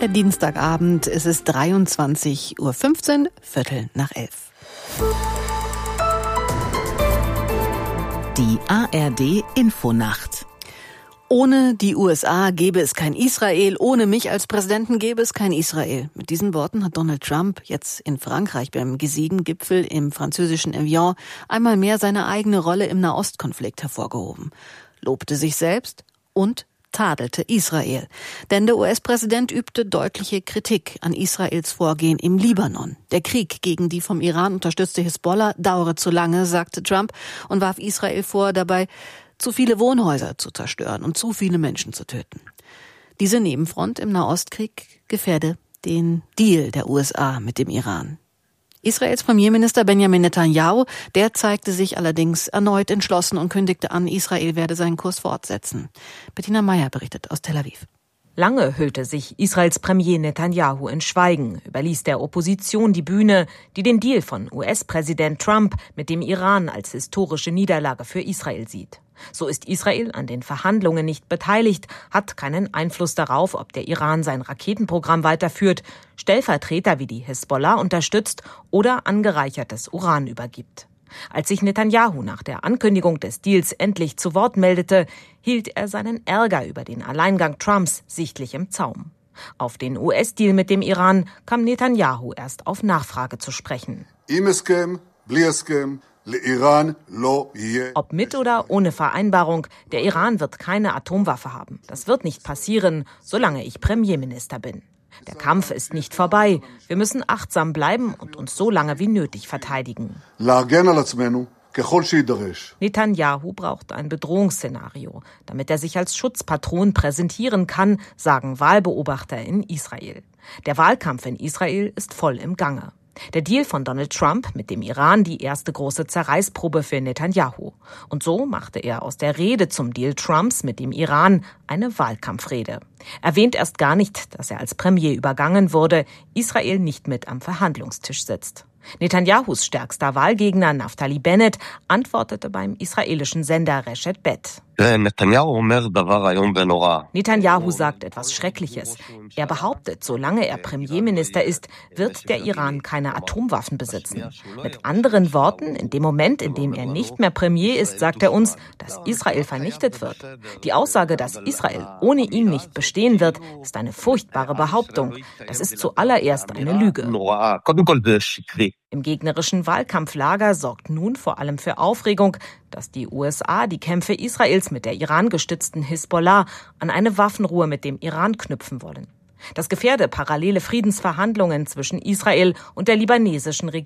Der Dienstagabend, es ist 23:15 Uhr, 11:15. Die ARD-Infonacht. Ohne die USA gäbe es kein Israel, ohne mich als Präsidenten gäbe es kein Israel. Mit diesen Worten hat Donald Trump jetzt in Frankreich beim G7-Gipfel im französischen Evian einmal mehr seine eigene Rolle im Nahostkonflikt hervorgehoben, lobte sich selbst und tadelte Israel. Denn der US-Präsident übte deutliche Kritik an Israels Vorgehen im Libanon. Der Krieg gegen die vom Iran unterstützte Hisbollah dauere zu lange, sagte Trump und warf Israel vor, dabei zu viele Wohnhäuser zu zerstören und zu viele Menschen zu töten. Diese Nebenfront im Nahostkrieg gefährde den Deal der USA mit dem Iran. Israels Premierminister Benjamin Netanyahu, der zeigte sich allerdings erneut entschlossen und kündigte an, Israel werde seinen Kurs fortsetzen. Bettina Meyer berichtet aus Tel Aviv. Lange hüllte sich Israels Premier Netanyahu in Schweigen, überließ der Opposition die Bühne, die den Deal von US-Präsident Trump mit dem Iran als historische Niederlage für Israel sieht. So ist Israel an den Verhandlungen nicht beteiligt, hat keinen Einfluss darauf, ob der Iran sein Raketenprogramm weiterführt, Stellvertreter wie die Hisbollah unterstützt oder angereichertes Uran übergibt. Als sich Netanyahu nach der Ankündigung des Deals endlich zu Wort meldete, hielt er seinen Ärger über den Alleingang Trumps sichtlich im Zaum. Auf den US-Deal mit dem Iran kam Netanyahu erst auf Nachfrage zu sprechen. Ob mit oder ohne Vereinbarung, der Iran wird keine Atomwaffe haben. Das wird nicht passieren, solange ich Premierminister bin. Der Kampf ist nicht vorbei. Wir müssen achtsam bleiben und uns so lange wie nötig verteidigen. Netanyahu braucht ein Bedrohungsszenario, damit er sich als Schutzpatron präsentieren kann, sagen Wahlbeobachter in Israel. Der Wahlkampf in Israel ist voll im Gange. Der Deal von Donald Trump mit dem Iran die erste große Zerreißprobe für Netanyahu. Und so machte er aus der Rede zum Deal Trumps mit dem Iran eine Wahlkampfrede. Erwähnt erst gar nicht, dass er als Premier übergangen wurde, Israel nicht mit am Verhandlungstisch sitzt. Netanyahus stärkster Wahlgegner Naftali Bennett antwortete beim israelischen Sender Reshet Bet. Netanyahu sagt etwas Schreckliches. Er behauptet, solange er Premierminister ist, wird der Iran keine Atomwaffen besitzen. Mit anderen Worten, in dem Moment, in dem er nicht mehr Premier ist, sagt er uns, dass Israel vernichtet wird. Die Aussage, dass Israel ohne ihn nicht bestehen wird, ist eine furchtbare Behauptung. Das ist zuallererst eine Lüge. Im gegnerischen Wahlkampflager sorgt nun vor allem für Aufregung, dass die USA die Kämpfe Israels mit der Iran-gestützten Hisbollah an eine Waffenruhe mit dem Iran knüpfen wollen. Das gefährde parallele Friedensverhandlungen zwischen Israel und der libanesischen Regierung.